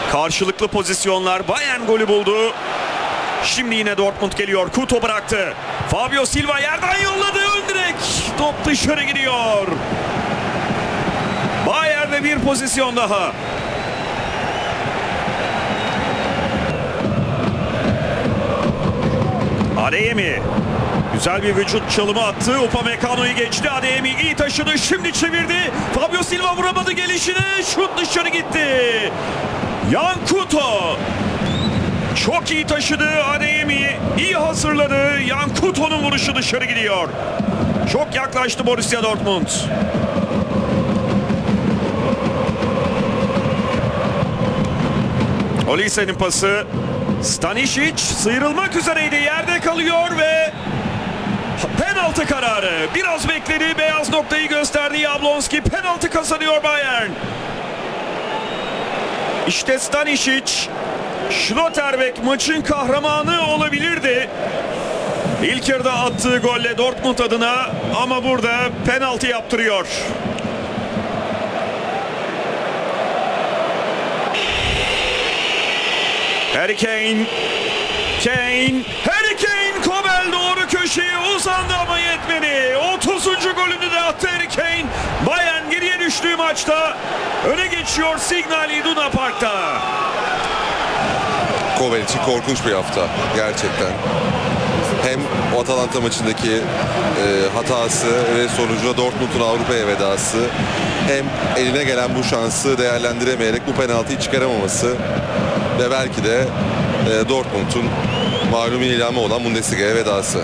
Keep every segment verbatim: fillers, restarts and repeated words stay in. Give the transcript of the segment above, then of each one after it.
Karşılıklı pozisyonlar. Bayern golü buldu. Şimdi yine Dortmund geliyor. Couto bıraktı. Fabio Silva yerden yolladı. Ön direk. Top dışarı gidiyor. Bayern'de bir pozisyon daha. Adeyemi. Güzel bir vücut çalımı attı. Upamecano'yu geçti. Adeyemi iyi taşıdı. Şimdi çevirdi. Fabio Silva vuramadı gelişine. Şut dışarı gitti. Yan Couto. Çok iyi taşıdı. Adeyemi iyi hazırladı. Yan Couto'nun vuruşu dışarı gidiyor. Çok yaklaştı Borussia Dortmund. Olise'nin pası. Stanisic sıyrılmak üzereydi. Yerde kalıyor ve penaltı kararı. Biraz bekledi. Beyaz noktayı gösterdi Jablonski. Penaltı kazanıyor Bayern. İşte Stanisic. Schlotterbeck maçın kahramanı olabilirdi. İlk yarıda attığı golle Dortmund adına, ama burada penaltı yaptırıyor. Harry Kane. Kane. Harry Kane. Kobel doğru köşeye uzandı ama yetmedi. otuzuncu golünü de attı Harry Kane. Bayern geriye düştüğü maçta öne geçiyor Signal Iduna Park'ta. Kobel için korkunç bir hafta gerçekten. Hem o Atalanta maçındaki e, hatası ve sonucunda Dortmund'un Avrupa'ya vedası, hem eline gelen bu şansı değerlendiremeyerek bu penaltıyı çıkaramaması ve belki de e, Dortmund'un malum ilamı olan Bundesliga'ya vedası.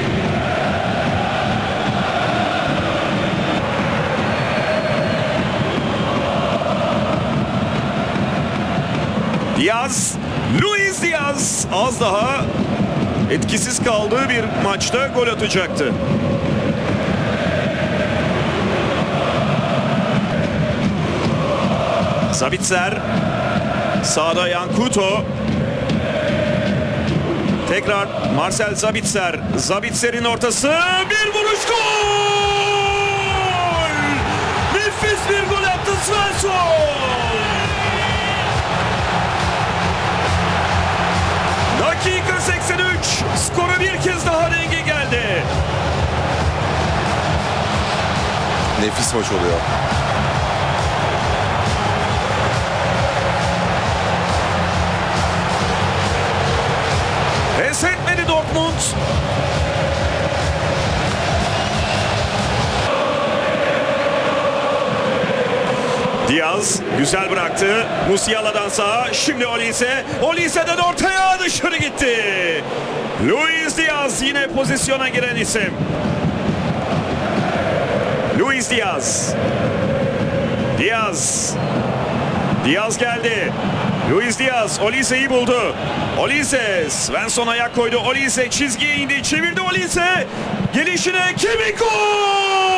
Diaz, Luis Diaz az daha etkisiz kaldığı bir maçta gol atacaktı. Sabitzer, sağda Yan Couto. Tekrar Marcel Sabitzer. Sabitzer'in ortası, bir vuruş, gol! Nefis bir gol attı Svensson. Dakika seksen üç. Skora bir kez daha denge geldi. Nefis maç oluyor. Pes etmedi Dortmund. Diaz güzel bıraktı. Musiala'dan sağa. Şimdi Olise. Olise'den ortaya, dışarı gitti. Luis Diaz yine pozisyona giren isim. Luis Diaz. Diaz. Diaz geldi. Luis Diaz Olise'yi buldu. Olise, Svensson ayak koydu. Olise çizgiye indi. Çevirdi Olise. Gelişine kimi, gol!